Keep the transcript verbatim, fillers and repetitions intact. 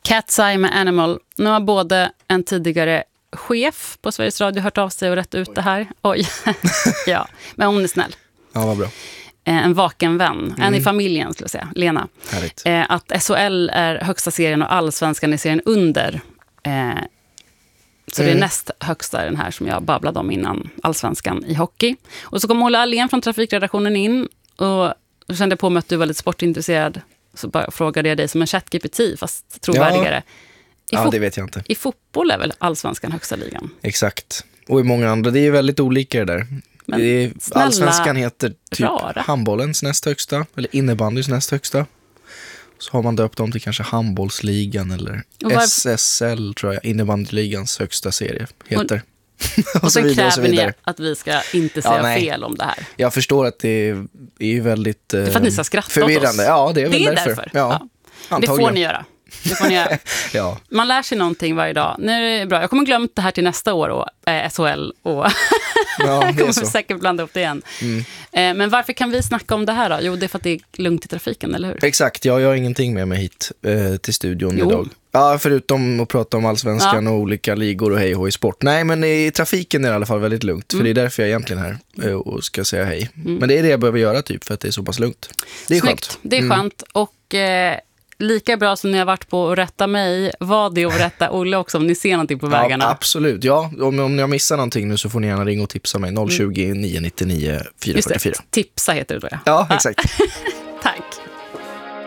Cat's Eye med Animal. Nu har både en tidigare chef på Sveriges Radio hört av sig och rätt ut det här. Oj, ja, men hon är snäll. Ja, vad bra. Eh, en vaken vän, mm. en i familjen skulle jag säga, Lena. Härligt. Eh, att S H L är högsta serien och allsvenskan är serien under. Eh, så mm. det är näst högsta den här som jag babblade om innan, allsvenskan i hockey. Och så kom Olle Allén från trafikredaktionen in och då kände jag på mig att du var lite sportintresserad. Så bara frågade jag dig som en chat-G P T, fast trovärdigare. Ja. I ja, fo- det vet jag inte. I fotboll är väl allsvenskan högsta ligan? Exakt. Och i många andra, det är väldigt olika det där. Men det är, snälla, allsvenskan heter typ rara. handbollens näst högsta, eller innebandys näst högsta. Så har man döpt dem till kanske handbollsligan eller var... S S L tror jag, innebandyligans högsta serie heter. Och, och, och så sen kräver och ni att vi ska inte säga ja, fel om det här. Jag förstår att det är, är väldigt eh, det är för att ni ska skratta förvirrande. åt oss. Ja, det är väl det är därför. därför. Ja, ja. Det får ni göra. Det får ni göra. ja. Man lär sig någonting varje dag. Nu är det bra. Jag kommer glömma det här till nästa år och eh, S H L och ja, jag kommer säkert blanda upp det igen. Mm. Eh, men varför kan vi snacka om det här då? Jo, det är för att det är lugnt i trafiken, eller hur? Exakt, ja, jag har ingenting med mig hit eh, till studion jo. idag. Ja, förutom att prata om allsvenskan ja. och olika ligor och hej och i sport. Nej, men i trafiken är det i alla fall väldigt lugnt. Mm. För det är därför jag egentligen är här och ska säga hej. Mm. Men det är det jag behöver göra typ, för att det är så pass lugnt. Det är Snyggt. skönt. Det är mm. skönt. Och eh, lika bra som ni har varit på att rätta mig, var det att rätta Olle också om ni ser någonting på vägarna? Ja, absolut. Ja, om, om jag missar någonting nu så får ni gärna ringa och tipsa mig. noll tjugo, nio nio nio, fyra fyra fyra. Tipsa heter det då, ja. Ja, exakt.